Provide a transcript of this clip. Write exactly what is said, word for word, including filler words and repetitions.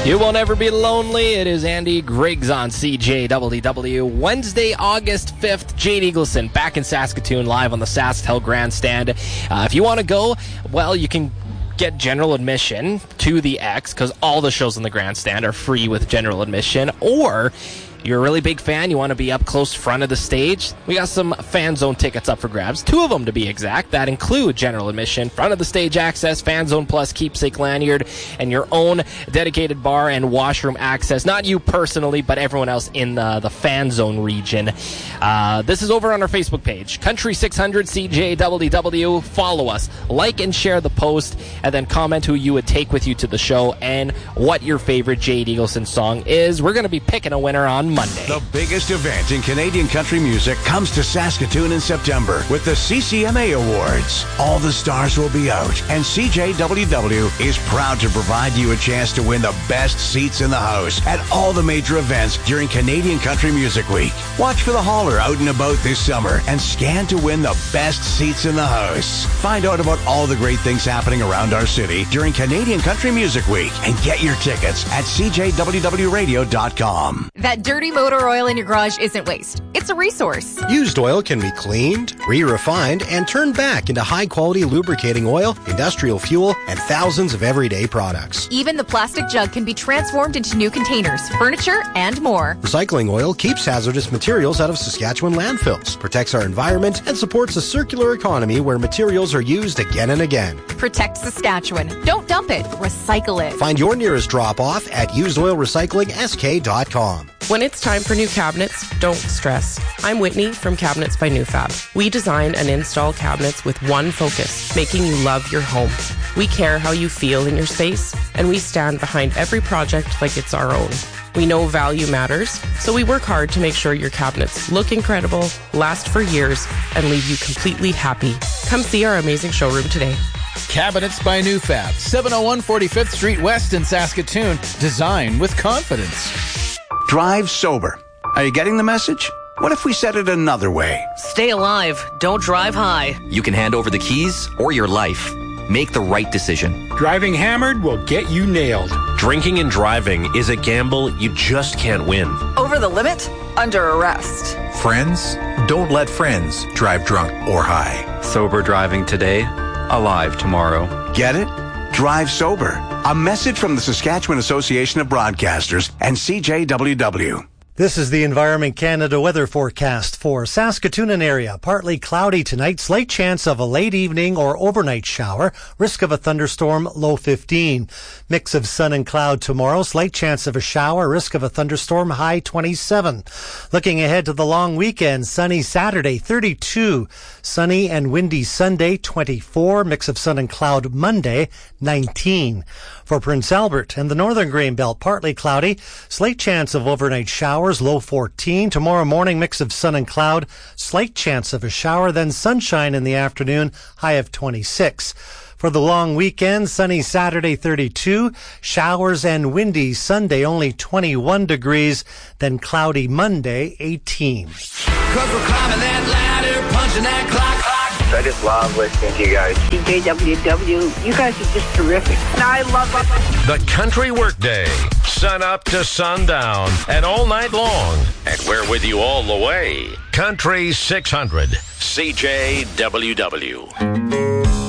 You won't ever be lonely. It is Andy Griggs on C J W W. Wednesday, August fifth, Jade Eagleson back in Saskatoon live on the SaskTel Grandstand. Uh, if you want to go, well, you can get general admission to the X because all the shows in the Grandstand are free with general admission. Or you're a really big fan, you want to be up close front of the stage, we got some Fan Zone tickets up for grabs. Two of them to be exact. That include general admission, front of the stage access, Fan Zone Plus keepsake lanyard, and your own dedicated bar and washroom access. Not you personally, but everyone else in the, the Fan Zone region. Uh, this is over on our Facebook page, Country six hundred C J W W. Follow us, like and share the post, and then comment who you would take with you to the show and what your favorite Jade Eagleson song is. We're going to be picking a winner on Monday. The biggest event in Canadian country music comes to Saskatoon in September with the C C M A Awards. All the stars will be out, and C J W W is proud to provide you a chance to win the best seats in the house at all the major events during Canadian Country Music Week. Watch for the hauler out and about this summer and scan to win the best seats in the house. Find out about all the great things happening around our city during Canadian Country Music Week and get your tickets at c j w w radio dot com. That dirty motor oil in your garage isn't waste. It's a resource. Used oil can be cleaned, re-refined, and turned back into high-quality lubricating oil, industrial fuel, and thousands of everyday products. Even the plastic jug can be transformed into new containers, furniture, and more. Recycling oil keeps hazardous materials out of Saskatchewan landfills, protects our environment, and supports a circular economy where materials are used again and again. Protect Saskatchewan. Don't dump it. Recycle it. Find your nearest drop-off at used oil recycling s k dot com. When it's time for new cabinets, don't stress. I'm Whitney from Cabinets by NewFab. We design and install cabinets with one focus, making you love your home. We care how you feel in your space, and we stand behind every project like it's our own. We know value matters, so we work hard to make sure your cabinets look incredible, last for years, and leave you completely happy. Come see our amazing showroom today. Cabinets by NewFab, seven oh one forty-fifth Street West in Saskatoon. Design with confidence. Drive sober. Are you getting the message? What if we said it another way? Stay alive. Don't drive high. You can hand over the keys or your life. Make the right decision. Driving hammered will get you nailed. Drinking and driving is a gamble you just can't win. Over the limit? Under arrest. Friends? Don't let friends drive drunk or high. Sober driving today, alive tomorrow. Get it? Drive sober. A message from the Saskatchewan Association of Broadcasters and C J W W. This is the Environment Canada weather forecast for Saskatoon and area. Partly cloudy tonight, slight chance of a late evening or overnight shower, risk of a thunderstorm, low fifteen. Mix of sun and cloud tomorrow, slight chance of a shower, risk of a thunderstorm, high twenty-seven. Looking ahead to the long weekend, sunny Saturday, thirty-two. Sunny and windy Sunday, twenty-four. Mix of sun and cloud Monday, nineteen. For Prince Albert and the northern Grain Belt, partly cloudy, slight chance of overnight showers, low fourteen. Tomorrow morning, mix of sun and cloud, slight chance of a shower, then sunshine in the afternoon, high of twenty-six. For the long weekend, sunny Saturday, thirty-two, showers and windy Sunday, only twenty-one degrees, then cloudy Monday, eighteen. Cause we're climbing that ladder, punching that clock. I just love listening to you guys. C J W W, you guys are just terrific. And I love it. The Country Workday, sun up to sundown and all night long. And we're with you all the way. Country six hundred, C J W W.